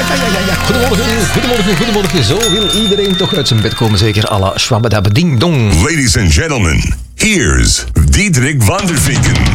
Goedemorgen. Zo wil iedereen toch uit zijn bed komen, zeker à la Schwabbedabbe Ding Dong. Ladies and gentlemen, here's Diederik van der Vinken.